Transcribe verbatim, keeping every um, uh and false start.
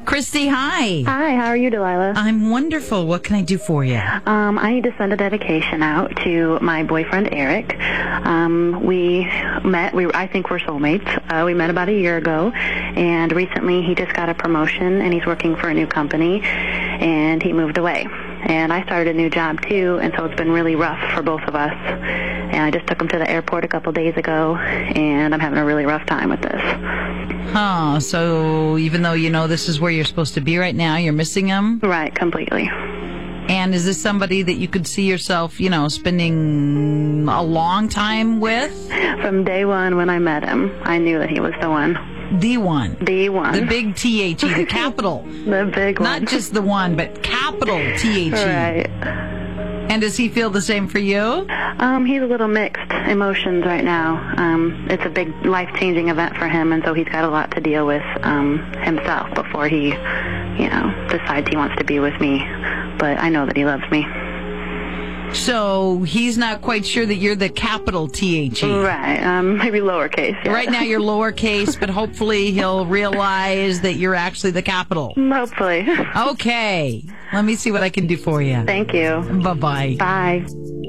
Christy, hi. Hi, how are you, Delilah? I'm wonderful. What can I do for you? Um, I need to send a dedication out to my boyfriend, Eric. Um, we met, we I think we're soulmates. Uh, we met about a year ago, and recently he just got a promotion, and he's working for a new company, and he moved away. And I started a new job, too, and so it's been really rough for both of us. And I just took him to the airport a couple days ago, and I'm having a really rough time with this. Huh, so even though you know this is where you're supposed to be right now, you're missing him? Right, completely. And is this somebody that you could see yourself, you know, spending a long time with? From day one when I met him, I knew that he was the one. The one. The one. The big T H E, the capital. The big one. Not just the one, but capital T H E. Right. And does he feel the same for you? Um, he's a little mixed emotions right now. Um, it's a big life-changing event for him, and so he's got a lot to deal with um, himself before he, you know, decides he wants to be with me. But I know that he loves me. So he's not quite sure that you're the capital T H E. Right, um, maybe lowercase. Yeah. Right now you're lowercase, but hopefully he'll realize that you're actually the capital. Hopefully. Okay. Let me see what I can do for you. Thank you. Bye-bye. Bye.